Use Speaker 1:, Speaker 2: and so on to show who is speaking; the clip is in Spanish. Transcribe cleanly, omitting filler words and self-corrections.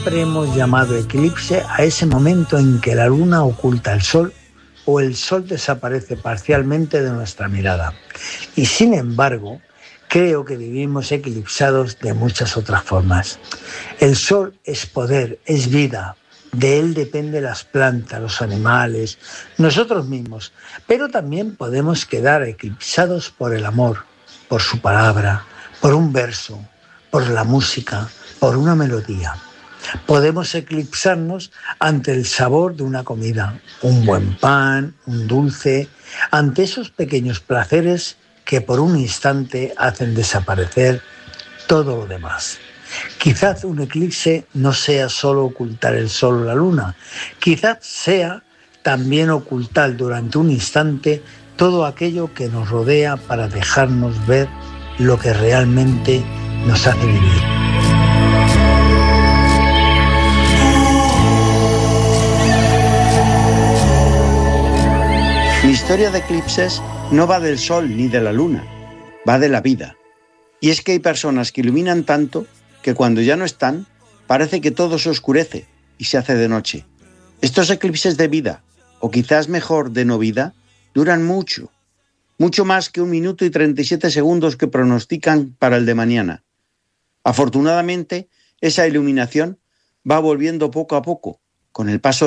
Speaker 1: Siempre hemos llamado eclipse a ese momento en que la luna oculta el sol o el sol desaparece parcialmente de nuestra mirada. Y sin embargo, creo que vivimos eclipsados de muchas otras formas. El sol es poder, es vida. De él dependen las plantas, los animales, nosotros mismos. Pero también podemos quedar eclipsados por el amor, por su palabra, por un verso, por la música, por una melodía. Podemos eclipsarnos ante el sabor de una comida, un buen pan, un dulce, ante esos pequeños placeres que por un instante hacen desaparecer todo lo demás. Quizás un eclipse no sea solo ocultar el sol o la luna, quizás sea también ocultar durante un instante todo aquello que nos rodea para dejarnos ver lo que realmente nos hace vivir.
Speaker 2: Mi historia de eclipses no va del sol ni de la luna, va de la vida. Y es que hay personas que iluminan tanto que cuando ya no están, parece que todo se oscurece y se hace de noche. Estos eclipses de vida, o quizás mejor de no vida, duran mucho, mucho más que 1 minuto y 37 segundos que pronostican para el de mañana. Afortunadamente, esa iluminación va volviendo poco a poco, con el paso